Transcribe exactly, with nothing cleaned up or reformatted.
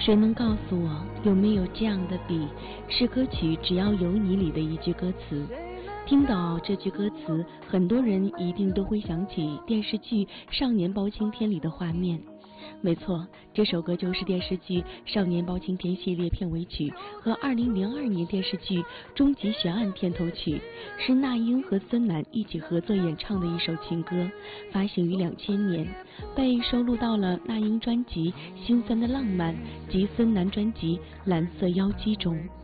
谁能告诉我，有没有这样的笔，是歌曲《只要有你》里的一句歌词？听到这句歌词，很多人一定都会想起电视剧《少年包青天》里的画面。没错，这首歌就是电视剧《少年包青天》系列片尾曲和二零零二年电视剧《终极悬案》片头曲，是那英和孙楠一起合作演唱的一首情歌，发行于两千年，被收录到了那英专辑《心酸的浪漫》及孙楠专辑《蓝色妖姬》中。